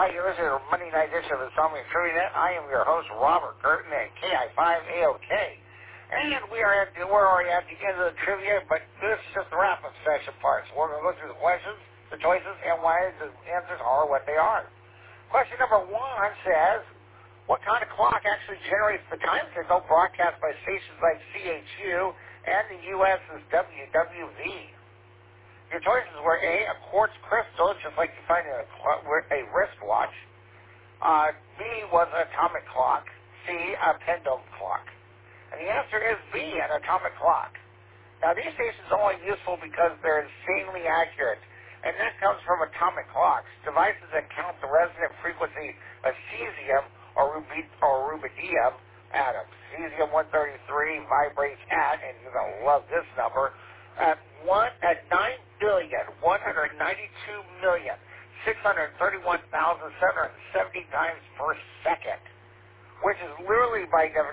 Hi, this is your Monday night edition of Insomnia Trivia Net. I am your host, Robert Curtin at KI5AOK. And we're already at the end of the trivia, but this is just the wrap-up section part. So we're going to go through the questions, the choices, and why the answers are what they are. Question number 1 says, what kind of clock actually generates the time signal broadcast by stations like CHU and the U.S.'s WWV? Your choices were A, a quartz crystal, just like you find in a wristwatch. B was an atomic clock. C, a pendulum clock. And the answer is B, an atomic clock. Now, these stations are only useful because they're insanely accurate, and that comes from atomic clocks, devices that count the resonant frequency of cesium or rubidium atoms. Cesium-133 vibrates at, and you're going to love this number, at 9,192,631,770 times per second, which is literally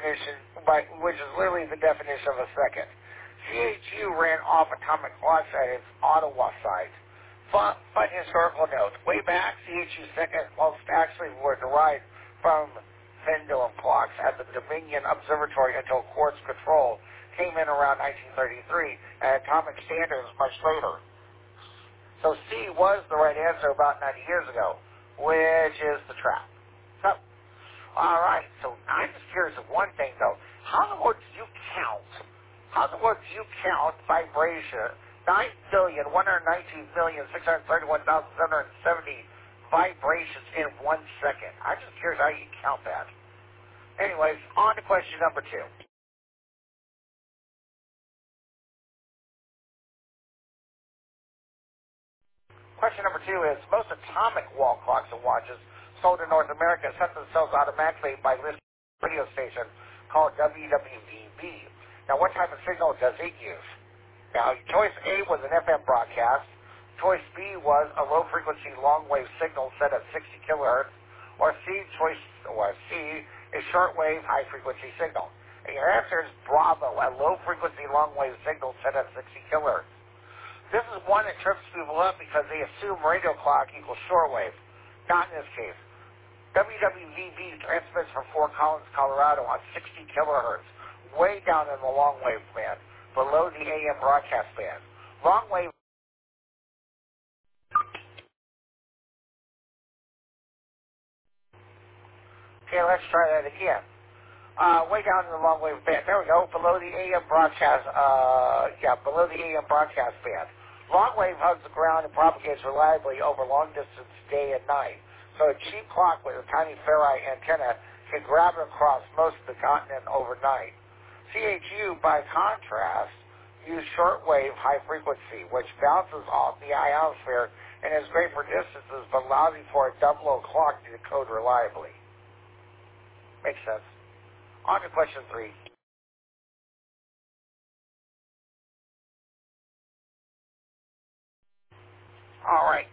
the definition of a second. CHU ran off atomic clocks at its Ottawa site. Fun historical note: way back, CHU second clocks actually were derived from pendulum clocks at the Dominion Observatory until quartz control came in around 1933, and atomic standards much later. So C was the right answer about 90 years ago, which is the trap. So, all right, so I'm just curious of one thing, though. How in the world do you count vibration? 9,119,631,770 vibrations in 1 second. I'm just curious how you count that. Anyways, on to question number 2. Question number 2 is, most atomic wall clocks and watches sold in North America set themselves automatically by this radio station called WWVB. Now, what type of signal does it use? Now, choice A was an FM broadcast. Choice B was a low-frequency long-wave signal set at 60 kilohertz. Or C, a short-wave high-frequency signal. And your answer is Bravo, a low-frequency long-wave signal set at 60 kilohertz. This is one that trips people up because they assume radio clock equals shortwave. Not in this case. WWVB transmits from Fort Collins, Colorado on 60 kilohertz, way down in the long wave band, below the AM broadcast band. Long wave. Okay, let's try that again. Way down in the long wave band. There we go. Below the AM broadcast. Below the AM broadcast band. Long wave hugs the ground and propagates reliably over long distance day and night. So a cheap clock with a tiny ferrite antenna can grab it across most of the continent overnight. CHU, by contrast, use shortwave high frequency, which bounces off the ionosphere and is great for distances, but lousy for a double clock to decode reliably. Makes sense. On to question 3. All right.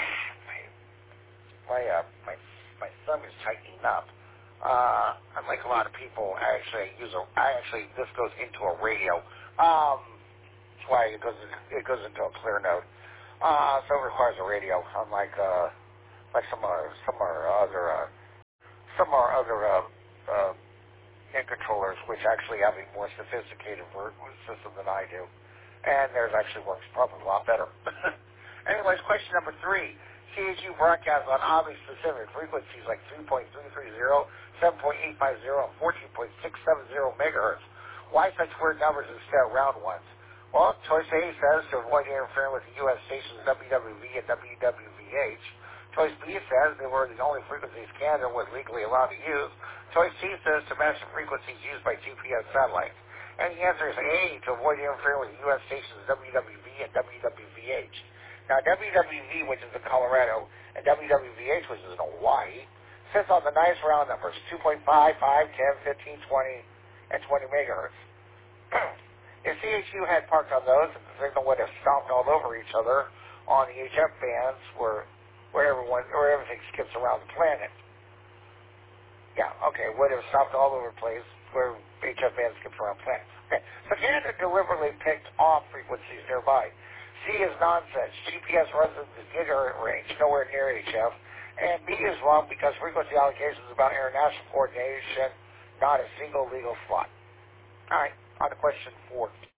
My thumb is tightening up. Unlike a lot of people, this goes into a radio. That's why it goes into a clear note. So it requires a radio, unlike like some of our other hand controllers, which actually have a more sophisticated system than I do, and theirs actually works probably a lot better. Anyways, question number 3. CHU broadcasts on oddly specific frequencies like 3.330, 7.850, and 14.670 megahertz. Why such weird numbers instead of round ones? Well, choice A says to avoid interfering with the U.S. stations WWV and WWVH. Choice B says they were the only frequencies Canada was legally allowed to use. Choice C says to match the frequencies used by GPS satellites. And the answer is A, to avoid interfering with the U.S. stations WWV and WWVH. Now, WWV, which is in Colorado, and WWVH, which is in Hawaii, sits on the nice round numbers, 2.5, 5, 10, 15, 20, and 20 megahertz. If CHU had parked on those, the signal would have stomped all over each other on the HF bands where everything skips around the planet. Yeah, okay, would have stopped all over the place where HF bands skips around the planet. Okay, so Canada deliberately picked off frequencies nearby. C is nonsense. GPS runs in the gigahertz range, nowhere near HF, And B is wrong because frequency allocations about international coordination, not a single legal slot. All right, on to question 4.